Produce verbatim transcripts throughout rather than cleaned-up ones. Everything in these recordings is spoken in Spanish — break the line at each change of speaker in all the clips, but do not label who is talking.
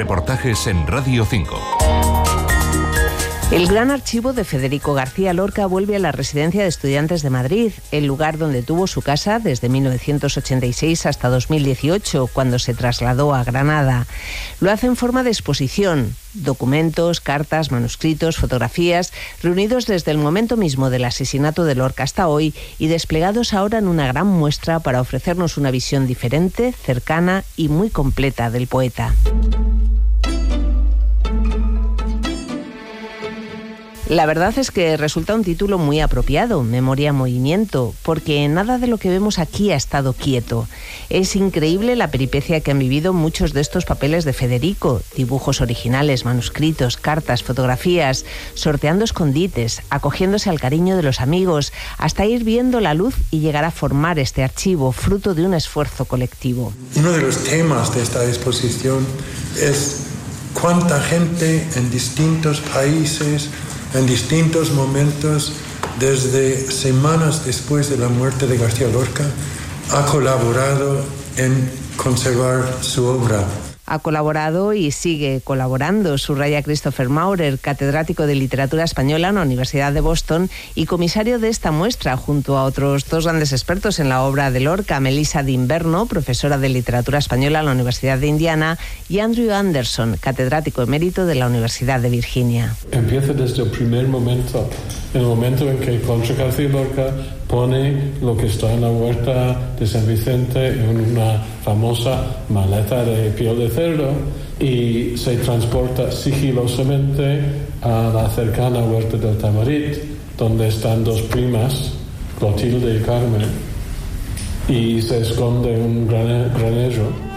reportajes en Radio cinco.
El gran archivo de Federico García Lorca vuelve a la Residencia de Estudiantes de Madrid, el lugar donde tuvo su casa desde mil novecientos ochenta y seis hasta dos mil dieciocho, cuando se trasladó a Granada. Lo hace en forma de exposición, documentos, cartas, manuscritos, fotografías, reunidos desde el momento mismo del asesinato de Lorca hasta hoy y desplegados ahora en una gran muestra para ofrecernos una visión diferente, cercana y muy completa del poeta. La verdad es que resulta un título muy apropiado, Memoria en Movimiento, porque nada de lo que vemos aquí ha estado quieto. Es increíble la peripecia que han vivido muchos de estos papeles de Federico, dibujos originales, manuscritos, cartas, fotografías, sorteando escondites, acogiéndose al cariño de los amigos, hasta ir viendo la luz y llegar a formar este archivo, fruto de un esfuerzo colectivo.
Uno de los temas de esta exposición es cuánta gente en distintos países, en distintos momentos, desde semanas después de la muerte de García Lorca, ha colaborado en conservar su obra.
Ha colaborado y sigue colaborando, subraya Christopher Maurer, catedrático de Literatura Española en la Universidad de Boston y comisario de esta muestra, junto a otros dos grandes expertos en la obra de Lorca, Melissa D'Inverno, profesora de Literatura Española en la Universidad de Indiana, y Andrew Anderson, catedrático emérito de la Universidad de Virginia.
Empieza desde el primer momento, el momento en que Concha García Lorca pone lo que está en la huerta de San Vicente en una famosa maleta de piel de cerdo y se transporta sigilosamente a la cercana huerta del Tamarit, donde están dos primas, Clotilde y Carmen, y se esconde en un granero.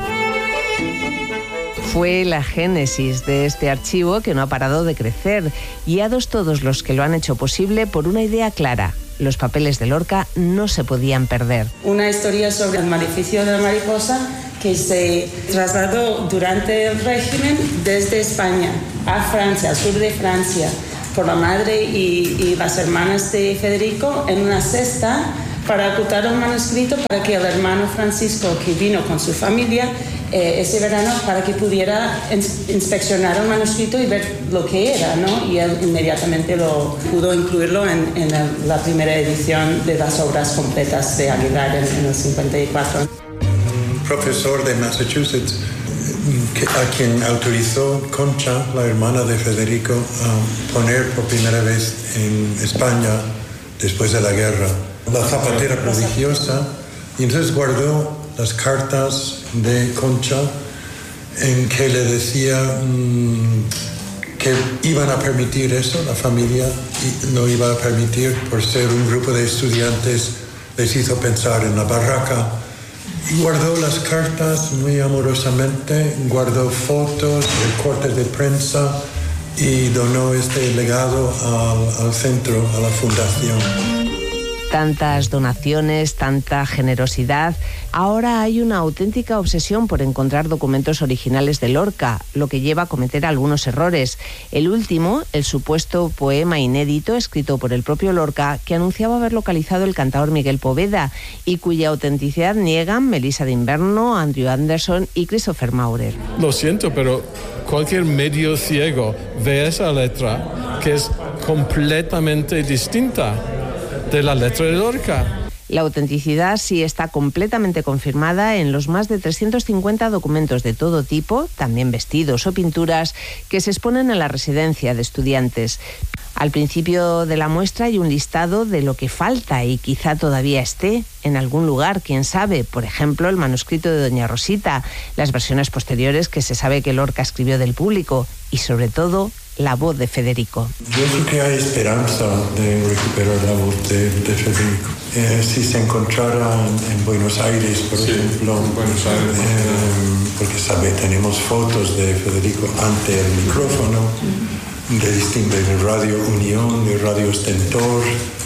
Fue la génesis de este archivo que no ha parado de crecer, guiados todos los que lo han hecho posible por una idea clara: los papeles de Lorca no se podían perder.
Una historia sobre el maleficio de la mariposa que se trasladó durante el régimen desde España a Francia, al sur de Francia, por la madre y, y las hermanas de Federico en una cesta para ocultar un manuscrito para que el hermano Francisco, que vino con su familia eh, ese verano, para que pudiera ins- inspeccionar el manuscrito y ver lo que era, ¿no? Y él inmediatamente lo pudo incluirlo en, en el, la primera edición de las obras completas de Aguilar en, en el cincuenta y cuatro.
Un profesor de Massachusetts que, a quien autorizó Concha, la hermana de Federico, a poner por primera vez en España después de la guerra La zapatera prodigiosa, y entonces guardó las cartas de Concha en que le decía mmm, que iban a permitir eso, la familia no iba a permitir por ser un grupo de estudiantes, les hizo pensar en la barraca, y guardó las cartas muy amorosamente, guardó fotos, recortes de prensa y donó este legado al, al centro, a la fundación.
Tantas donaciones, tanta generosidad. Ahora hay una auténtica obsesión por encontrar documentos originales de Lorca, lo que lleva a cometer algunos errores. El último, el supuesto poema inédito escrito por el propio Lorca, que anunciaba haber localizado el cantaor Miguel Poveda y cuya autenticidad niegan Melissa D'Inverno, Andrew Anderson y Christopher Maurer.
Lo siento, pero cualquier medio ciego ve esa letra que es completamente distinta de la letra de Lorca.
La autenticidad sí está completamente confirmada en los más de trescientos cincuenta documentos de todo tipo, también vestidos o pinturas, que se exponen en la residencia de estudiantes. Al principio de la muestra hay un listado de lo que falta y quizá todavía esté en algún lugar, quién sabe. Por ejemplo, el manuscrito de Doña Rosita, las versiones posteriores que se sabe que Lorca escribió del público y, sobre todo, la voz de Federico.
Yo creo que hay esperanza de recuperar la voz de, de Federico. Eh, si se encontrara en, en Buenos Aires, por sí, ejemplo, Buenos Aires, eh, porque sabe, tenemos fotos de Federico ante el micrófono, de distinto de Radio Unión, de Radio Stentor,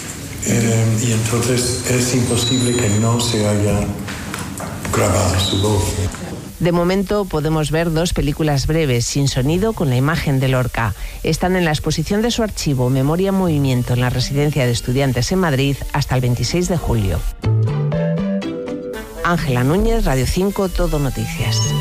eh, y entonces es imposible que no se haya grabado su voz.
De momento podemos ver dos películas breves, sin sonido, con la imagen de Lorca. Están en la exposición de su archivo Memoria en Movimiento en la Residencia de Estudiantes en Madrid hasta el veintiséis de julio. Ángela Núñez, Radio cinco, Todo Noticias.